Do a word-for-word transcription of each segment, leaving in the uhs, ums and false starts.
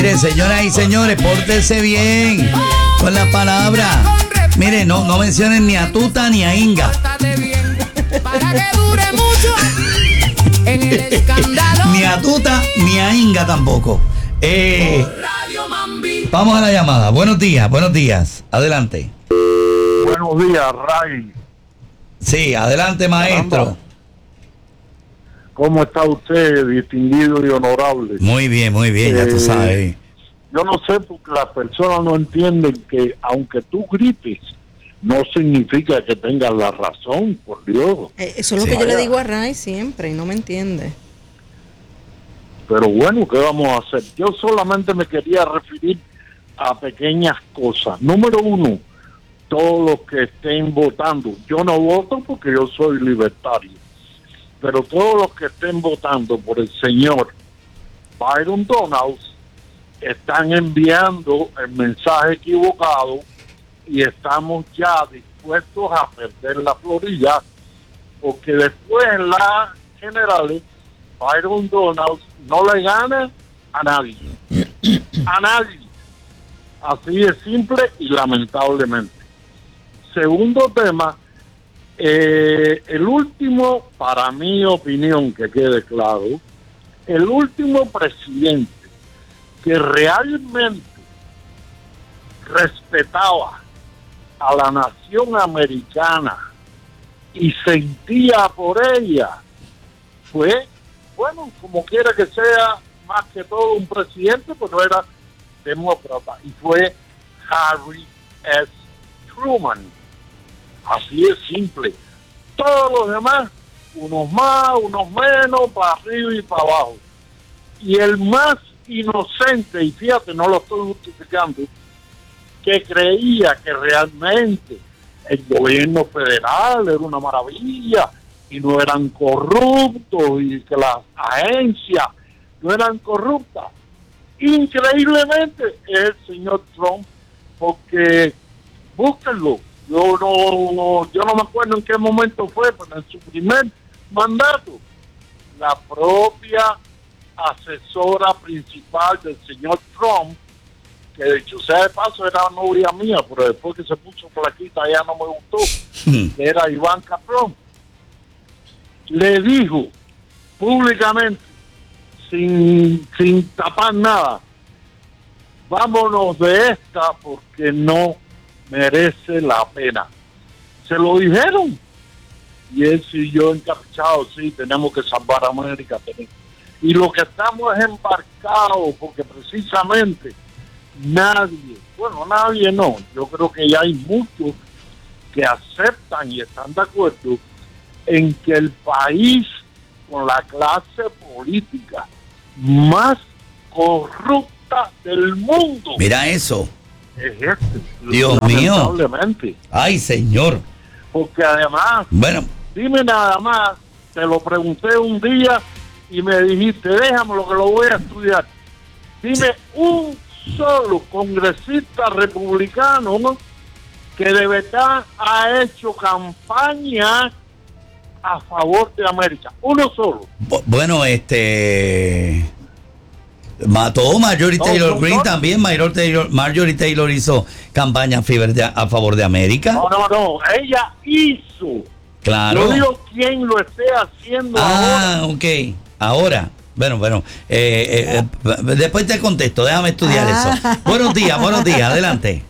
Mire, señoras y señores, pórtense bien con la palabra. Mire, no, no mencionen ni a Tuta ni a Inga. Para que dure mucho en el escándalo. Ni a Tuta ni a Inga tampoco. Eh, vamos a la llamada. Buenos días, buenos días. Adelante. Buenos días, Ray. Sí, adelante, maestro. ¿Cómo está usted, distinguido y honorable? Muy bien, muy bien, ya tú Eh, sabes. Yo no sé porque las personas no entienden que aunque tú grites, no significa que tengas la razón, por Dios. Eh, eso es lo Sí. que yo le Vaya. digo a Ray siempre y no me entiende. Pero bueno, ¿qué vamos a hacer? Yo solamente me quería referir a pequeñas cosas. Número uno, todos los que estén votando. Yo no voto porque yo soy libertario. Pero todos los que estén votando por el señor Byron Donalds están enviando el mensaje equivocado y estamos ya dispuestos a perder la Florida, porque después en las generales Byron Donalds no le gana a nadie, a nadie, así de simple y lamentablemente. Segundo tema, eh, el último, para mi opinión, que quede claro, el último presidente que realmente respetaba a la nación americana y sentía por ella fue, bueno, como quiera que sea, más que todo un presidente, pero era demócrata, y fue Harry S. Truman. Así es simple. Todos los demás, unos más, unos menos, para arriba y para abajo. Y el más inocente, y fíjate, no lo estoy justificando, que creía que realmente el gobierno federal era una maravilla y no eran corruptos y que las agencias no eran corruptas. Increíblemente es el señor Trump, porque búsquenlo. Yo no, yo no me acuerdo en qué momento fue, pero en su primer mandato, la propia asesora principal del señor Trump, que de hecho sea de paso era novia mía, pero después que se puso flaquita ya no me gustó, que era Ivanka Trump, le dijo públicamente, sin, sin tapar nada, vámonos de esta porque no merece la pena. Se lo dijeron y él siguió encapuchado. Sí, tenemos que salvar a América, tenemos. Y lo que estamos es embarcados porque precisamente nadie, bueno, nadie no, yo creo que ya hay muchos que aceptan y están de acuerdo en que el país con la clase política más corrupta del mundo, Mira eso. es este. Dios mío. Lamentablemente. Ay, señor. Porque además, Bueno, dime nada más, te lo pregunté un día y me dijiste, déjamelo que lo voy a estudiar. Dime un solo congresista republicano, ¿no?, que de verdad ha hecho campaña a favor de América. Uno solo. bu- bueno, este... Mató Marjorie No, Taylor no, Greene no. también. Marjorie Taylor, Marjorie Taylor hizo campaña a favor de, a favor de América. No, no, no. Ella hizo. Claro. Yo digo quién lo esté haciendo Ah, ahora. ok. Ahora. Bueno, bueno. Eh, eh, eh, después te contesto. Déjame estudiar Ah. eso. Buenos días, buenos días. Adelante.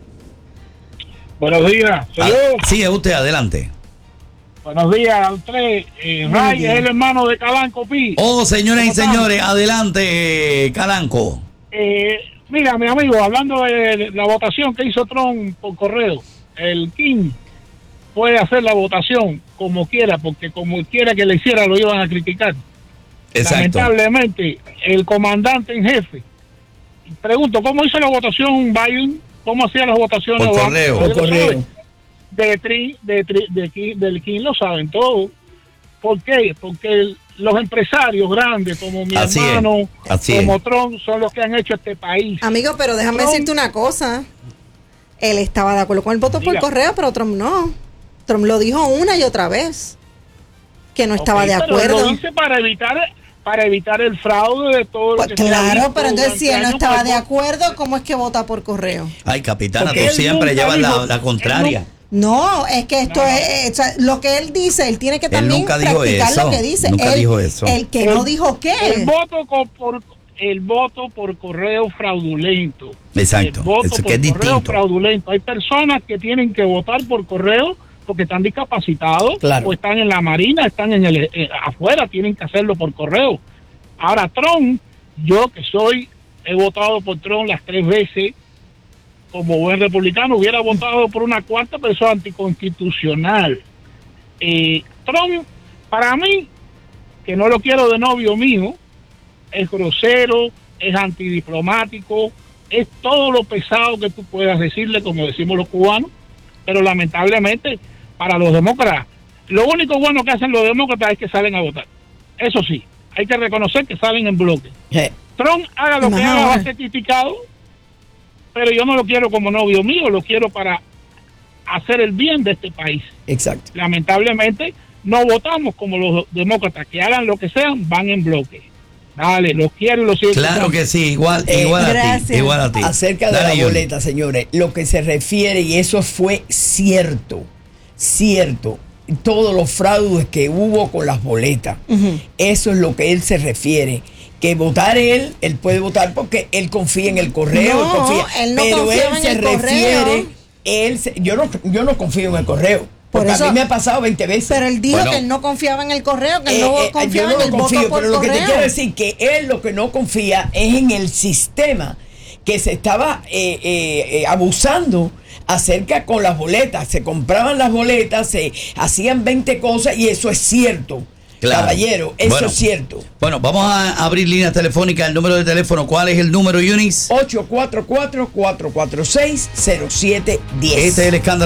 Buenos días, soy Ah, yo. sí, es usted. Adelante. Buenos días a usted. Eh, Ray es el hermano de Calanco Pi. Oh, señoras y ¿Cómo están? señores, adelante, Calanco. Eh, mira, mi amigo, hablando de la votación que hizo Trump por correo, el King puede hacer la votación como quiera, porque como quiera que le hiciera lo iban a criticar. Exacto. Lamentablemente, el comandante en jefe, pregunto, ¿cómo hizo la votación Biden? ¿Cómo hacía las votaciones? Por Obama? correo. ¿Ustedes Por lo correo. saben? De tri, de tri, de King- del King lo saben todo. ¿Por qué? Porque el- los empresarios grandes como mi Así es, hermano, así como es. Trump, son los que han hecho este país. Amigo, pero déjame Trump- decirte una cosa. Él estaba de acuerdo con el voto por Diga. correo, pero Trump no. Trump lo dijo una y otra vez. Que no estaba Ok, de pero acuerdo. lo hice para evitar, para evitar el fraude de todo lo Pues que se ha claro, visto pero entonces si durante él no años estaba con el de voto. acuerdo, ¿cómo es que vota por correo? Ay, capitana, Porque tú él siempre nunca llevas dijo- la, la él contraria. No, es que esto No, no. es, o sea, lo que él dice, él tiene que Él también nunca dijo practicar eso, lo que dice. nunca Él- dijo eso. El que El- no dijo El qué. voto con- por el voto por correo fraudulento. Exacto, El voto eso por que es correo distinto. fraudulento. Hay personas que tienen que votar por correo porque están discapacitados Claro. o están en la marina, están en el eh, afuera, tienen que hacerlo por correo. Ahora Trump, yo que soy, he votado por Trump las tres veces, como buen republicano, hubiera votado por una cuarta, pero eso es anticonstitucional. Eh, Trump, para mí, que no lo quiero de novio mío, es grosero, es antidiplomático, es todo lo pesado que tú puedas decirle, como decimos los cubanos, pero lamentablemente para los demócratas, lo único bueno que hacen los demócratas es que salen a votar. Eso sí, hay que reconocer que salen en bloque. Eh, Trump haga lo que Ajá. haga, va a ser criticado, pero yo no lo quiero como novio mío, lo quiero para hacer el bien de este país. Exacto. Lamentablemente no votamos como los demócratas, que hagan lo que sean, van en bloque. Dale, los quiero y los sigo. Claro escuchando. que sí, igual, Eh, igual a ti, gracias. igual a ti. Acerca de Dale, la Johnny. boleta, señores, lo que se refiere, y eso fue cierto, cierto, todos los fraudes que hubo con las boletas, Ujú. eso es lo que él se refiere. Que votar él, él puede votar porque él confía en el correo, No, él confía, él no pero confiaba él en se el refiere, correo. él se- yo no, yo no confío en el correo, Por porque eso- a mí me ha pasado veinte veces. Pero él dijo Bueno. que él no confiaba en el correo, que él Eh, no eh, confiaba yo no en el lo confío, voto por pero lo que te correo. quiero decir que él lo que no confía es en el sistema que se estaba eh, eh, eh, abusando acerca con las boletas. Se compraban las boletas, se hacían veinte cosas y eso es cierto. Claro. Caballero, eso Bueno. es cierto. Bueno, vamos a abrir líneas telefónicas. El número de teléfono, ¿cuál es el número, Eunice? ocho cuatro cuatro, cuatro cuatro seis, cero siete uno cero. Este es el escándalo.